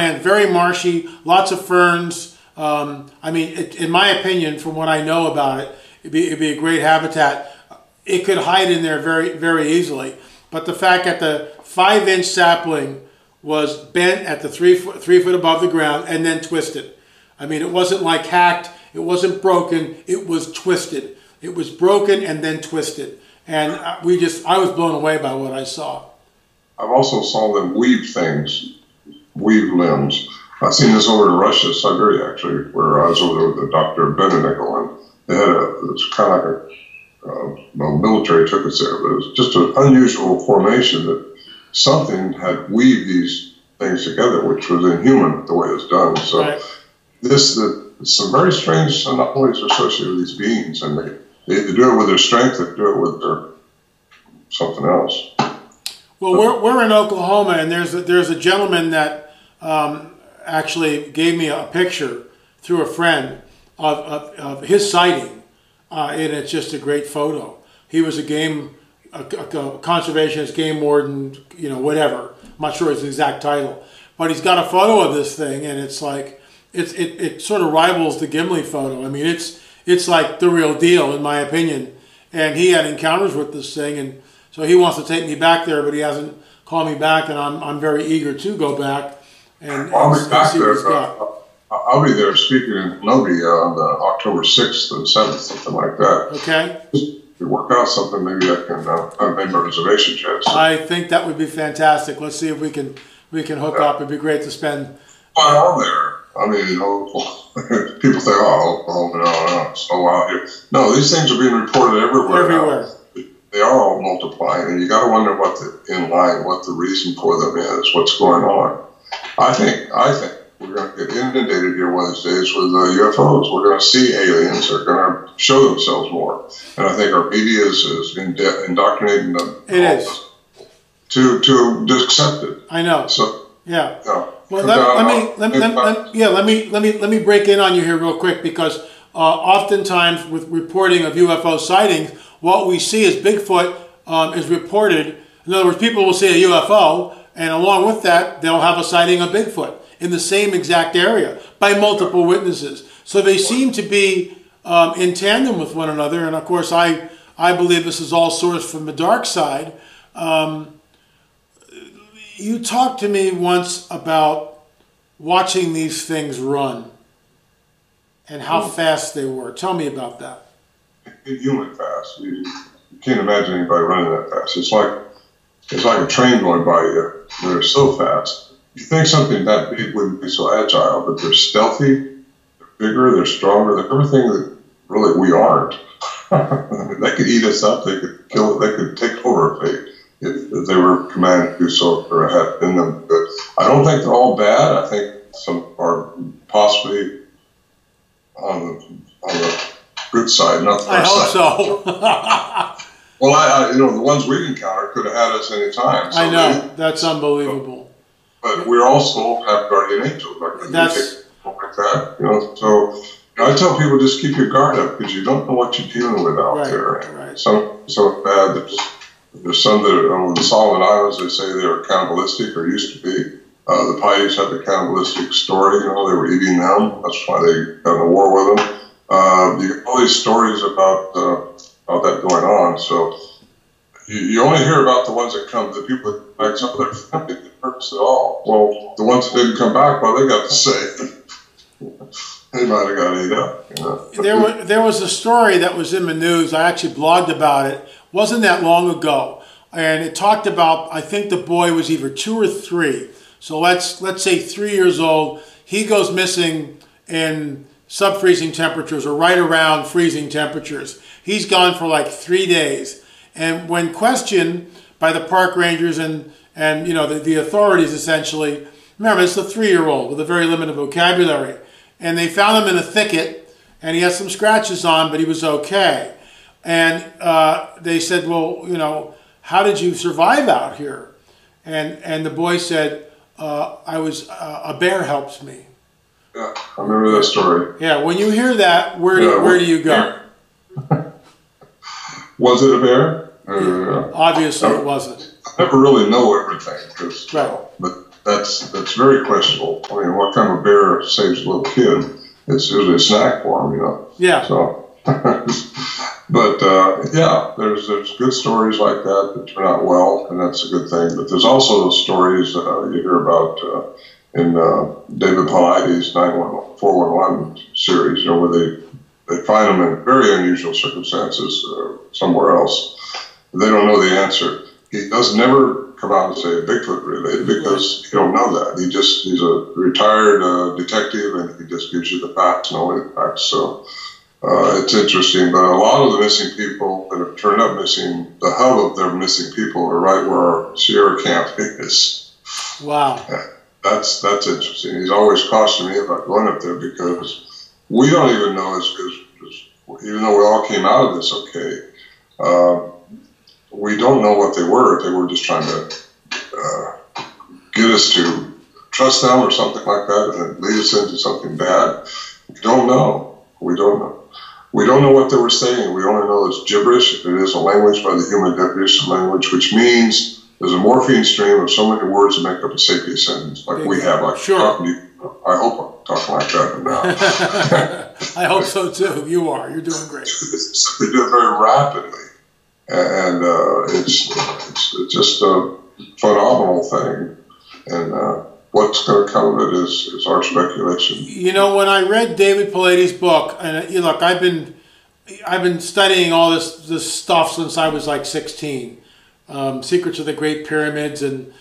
land, very marshy, lots of ferns. I mean, in my opinion, from what I know about it, it'd be a great habitat. It could hide in there very, very easily. But the fact that the 5-inch sapling was bent at the 3 foot above the ground and then twisted. I mean, it wasn't like hacked. It wasn't broken. It was twisted. It was broken and then twisted. And I was blown away by what I saw. I've also saw them weave things, weave limbs. I've seen this over in Russia, Siberia, actually, where I was over there with Dr. Benedico, and they had it was kind of like military took us there, but it was just an unusual formation that something had weaved these things together, which was inhuman the way it's done. So right. Some very strange anomalies are associated with these beings, and they either do it with their strength or do it with their something else. Well, we're in Oklahoma, and there's a gentleman that actually gave me a picture through a friend of his sighting, and it's just a great photo. He was a conservationist, game warden, whatever. I'm not sure his exact title, but he's got a photo of this thing, and it's like it sort of rivals the Gimli photo. I mean, it's like the real deal, in my opinion. And he had encounters with this thing, and so he wants to take me back there, but he hasn't called me back, and I'm very eager to go back and I'll be back see there. what he's got. I'll be there speaking in Novi on October 6th and 7th, something like that. Okay. If we work out something, maybe I can I've made my reservation yet. So. I think that would be fantastic. Let's see if we can hook up. It'd be great to spend. Why are there? I mean, people think, oh, no, it's so out here. No, these things are being reported everywhere. Everywhere. Now. They are all multiplying, and you got to wonder what the reason for them is, what's going on. I think we're going to get inundated here one of these days with UFOs. We're going to see aliens. They're going to show themselves more, and I think our media is indoctrinating them. It is to accept it. I know. So yeah. Well, let me break in on you here real quick, because oftentimes with reporting of UFO sightings, what we see as Bigfoot is reported. In other words, people will see a UFO, and along with that, they'll have a sighting of Bigfoot in the same exact area by multiple witnesses. So they seem to be in tandem with one another. And of course, I believe this is all sourced from the dark side. You talked to me once about watching these things run and how fast they were. Tell me about that. Human fast. You can't imagine anybody running that fast. It's like a train going by you. They're so fast. You think something that big wouldn't be so agile, but they're stealthy, they're bigger, they're stronger, they're everything that really we aren't. They could eat us up, they could kill it, they could take over if they were commanded to do so or had in them. But I don't think they're all bad. I think some are possibly on the good side, not the I hope side. so. Well, I the ones we've encountered could have had us any time. So I know. That's unbelievable. But we also have guardian angels. Like that. So I tell people, just keep your guard up, because you don't know what you're dealing with out there. Right. Some so bad that there's some that on the Solomon Islands, they say they are cannibalistic, or used to be. The Paiutes have the cannibalistic story. They were eating them. That's why they got in a war with them. You get all these stories about that going on. So you only hear about the ones that come, the people that like some of their family didn't purpose at all. Well, the ones that didn't come back, well, they got to say. They might have got ate up. There was a story that was in the news. I actually blogged about it. Wasn't that long ago, and it talked about, I think the boy was either 2 or 3. So let's say 3 years old. He goes missing in sub-freezing temperatures, or right around freezing temperatures. He's gone for like 3 days. And when questioned by the park rangers and the authorities, essentially, remember, it's a 3-year-old with a very limited vocabulary. And they found him in a thicket, and he had some scratches on, but he was okay. And they said, well, how did you survive out here? And the boy said, a bear helps me. Yeah, I remember that story. Yeah, when you hear that, where do you go? Was it a bear? Obviously, it wasn't. I never really know everything, right. But that's very questionable. I mean, what kind of bear saves a little kid? It's usually a snack for him, you know. Yeah. So, but yeah, there's good stories like that turn out well, and that's a good thing. But there's also the stories you hear about in David Paulides' 411 series, you know, where they find them in very unusual circumstances somewhere else. They don't know the answer. He does never come out and say Bigfoot related because you don't know that. He's a retired detective, and he just gives you the facts and only the facts. So it's interesting. But a lot of the missing people that have turned up missing, the hub of their missing people are right where our Sierra camp is. Wow. That's interesting. He's always cautioned me about going up there because we don't even know, even though we all came out of this okay, we don't know what they were. If they were just trying to get us to trust them or something like that and lead us into something bad. We don't know. We don't know. We don't know what they were saying. We only know it's gibberish. It is a language by the human definition language, which means there's a morphine stream of so many words that make up a sapient sentence, like we have. Like sure. Talking to you. I hope I'm talking like that now. I hope so too. You are. You're doing great. They do it very rapidly, and it's just a phenomenal thing. And what's going to come of it is our speculation. You know, when I read David Paulides' book, and look, I've been studying all this stuff since I was like 16. Secrets of the Great Pyramids and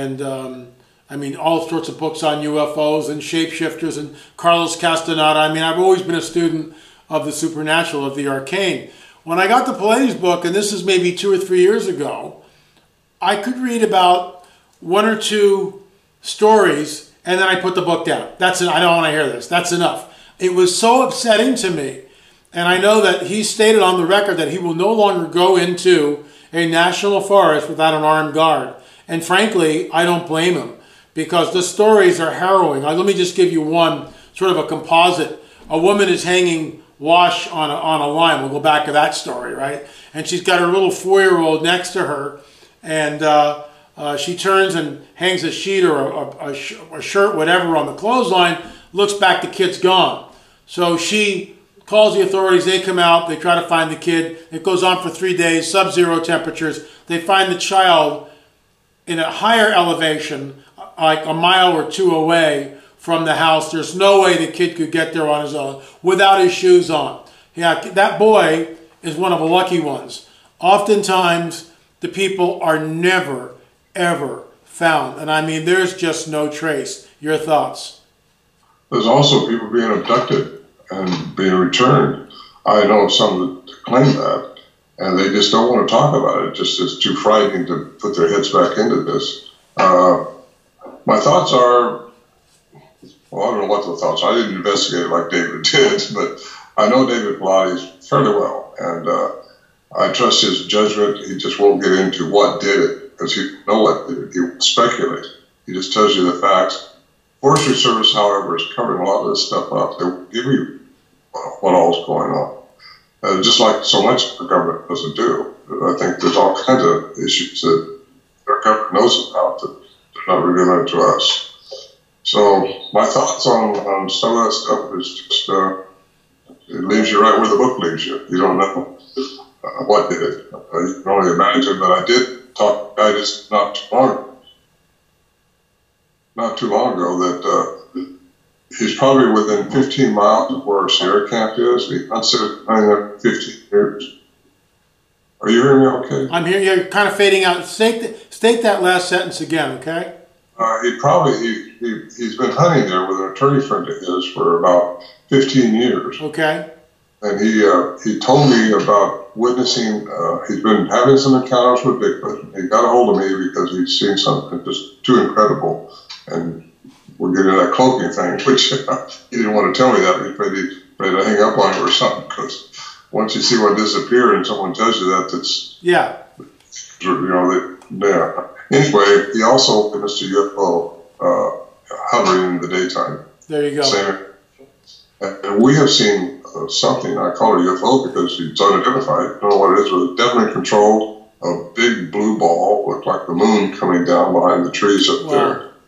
I mean all sorts of books on UFOs and shapeshifters and Carlos Castaneda. I mean, I've always been a student of the supernatural, of the arcane. When I got the Paulides book, and this is maybe 2 or 3 years ago, I could read about 1 or 2 stories and then I put the book down. That's it. I don't want to hear this. That's enough. It was so upsetting to me. And I know that he stated on the record that he will no longer go into a national forest without an armed guard. And frankly, I don't blame him because the stories are harrowing. Let me just give you one, sort of a composite. A woman is hanging wash on a line. We'll go back to that story, right? And she's got her little 4-year-old next to her, and she turns and hangs a sheet or a shirt, whatever, on the clothesline, looks back, the kid's gone. So she calls the authorities, they come out, they try to find the kid. It goes on for 3 days, sub-zero temperatures. They find the child in a higher elevation, like a mile or 2 away from the house. There's no way the kid could get there on his own without his shoes on. Yeah, that boy is one of the lucky ones. Oftentimes, the people are never, ever found. And I mean, there's just no trace. Your thoughts? There's also people being abducted and being returned. I know some that claim that, and they just don't want to talk about it. Just it's too frightening to put their heads back into this. My thoughts are, well, I don't know what the thoughts are. I didn't investigate it like David did, but I know David Paulides fairly well, and I trust his judgment. He just won't get into what did it, because he doesn't know what did it. He won't speculate. He just tells you the facts. Forestry Service, however, is covering a lot of this stuff up. They will give you what all is going on. Just like so much the government doesn't do. I think there's all kinds of issues that our government knows about that they're not revealing to us. So my thoughts on some of that stuff is just, it leaves you right where the book leaves you. You don't know what did it. You can only imagine, but I did talk to a guy just not too long ago that he's probably within 15 miles of where our Sierra camp is. He considered hunting there 15 years. Are you hearing me okay? I'm hearing you're kind of fading out. State that last sentence again, okay? He's been hunting there with an attorney friend of his for about 15 years. Okay. And he told me about witnessing, he's been having some encounters with Bigfoot. He got a hold of me because he'd seen something just too incredible. And we're getting that cloaking thing, which he didn't want to tell me that. He afraid to hang up on him or something, because once you see one disappear and someone tells you that, it's, yeah. You know, yeah. Anyway, he also witnessed a UFO hovering in the daytime. There you go. Same. And we have seen something, I call it a UFO because it's unidentified. I don't know what it is, but it's definitely controlled. A big blue ball, looked like the moon coming down behind the trees up there.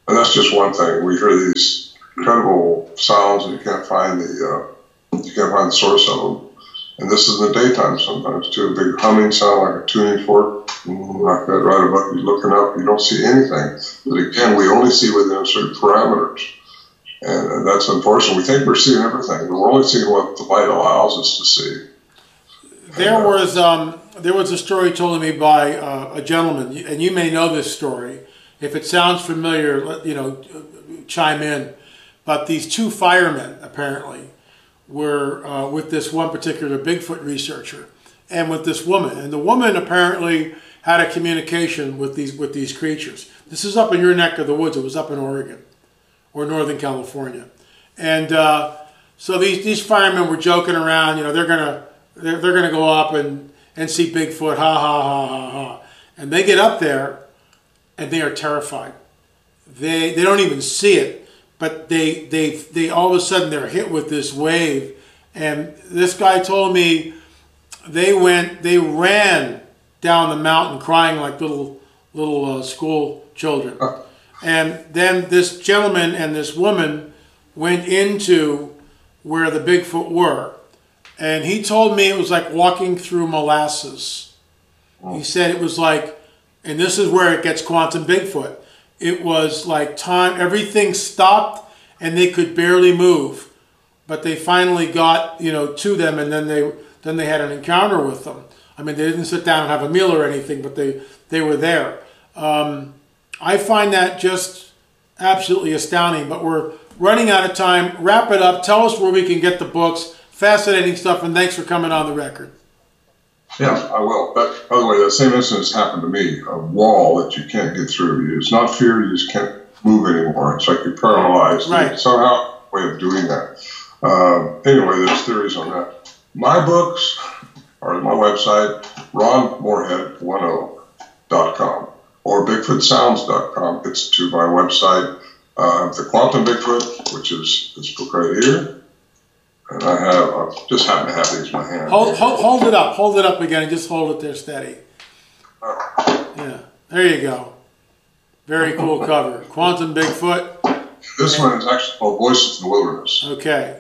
And that's just one thing. We hear these incredible sounds, and you can't find the source of them. And this is in the daytime sometimes too. A big humming sound like a tuning fork, like that right above you. Looking up, you don't see anything. But again, we only see within certain parameters, and that's unfortunate. We think we're seeing everything, but we're only seeing what the light allows us to see. There was a story told to me by a gentleman, and you may know this story. If it sounds familiar, chime in. But these two firemen apparently were with this one particular Bigfoot researcher, and with this woman. And the woman apparently had a communication with these creatures. This is up in your neck of the woods. It was up in Oregon or Northern California, and so these firemen were joking around. They're gonna go up and see Bigfoot. Ha ha ha ha ha. And they get up there, and they are terrified. They don't even see it, but they all of a sudden they're hit with this wave. And this guy told me they ran down the mountain crying like little school children. And then this gentleman and this woman went into where the Bigfoot were. And he told me it was like walking through molasses. He said it was like, and this is where it gets quantum Bigfoot. It was like time, everything stopped and they could barely move. But they finally got, to them, and then they had an encounter with them. I mean, they didn't sit down and have a meal or anything, but they were there. I find that just absolutely astounding, but we're running out of time. Wrap it up. Tell us where we can get the books. Fascinating stuff, and thanks for coming on the record. Yeah, I will. But, by the way, that same instance happened to me, a wall that you can't get through. It's not fear, you just can't move anymore. It's like you're paralyzed. Right. There's somehow a way of doing that. Anyway, there's theories on that. My books are on my website, ronmoorhead10.com or bigfootsounds.com. It's to my website. The Quantum Bigfoot, which is this book right here. And I just happen to have these in my hand. Hold it up. Hold it up again and just hold it there steady. Yeah, there you go. Very cool cover. Quantum Bigfoot. This one is actually called Voices in the Wilderness. Okay.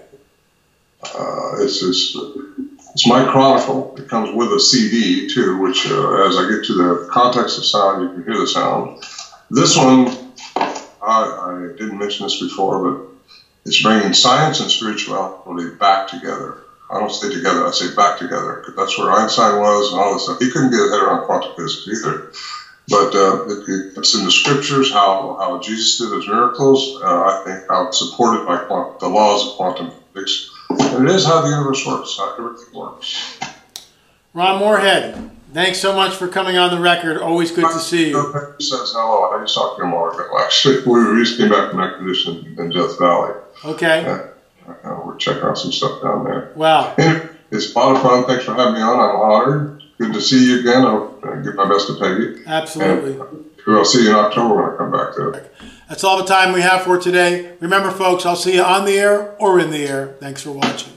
It's my chronicle. It comes with a CD too, which as I get to the context of sound, you can hear the sound. This one, I didn't mention this before, but it's bringing science and spirituality back together. I don't say together, I say back together, because that's where Einstein was and all this stuff. He couldn't get his head around quantum physics either. But it's in the scriptures how Jesus did his miracles. I think how it's supported by the laws of quantum physics. And it is how the universe works, how everything works. Ron Moorhead, thanks so much for coming on the record. Always good to see you. He says hello. I just talked to him a while ago. Actually, we just came back from an expedition in Death Valley. Okay. We're checking out some stuff down there. Wow. Anyway, it's a lot of fun. Thanks for having me on. I'm honored. Good to see you again. I'll give my best to Peggy. Absolutely. And I'll see you in October when I come back there. That's all the time we have for today. Remember, folks, I'll see you on the air or in the air. Thanks for watching.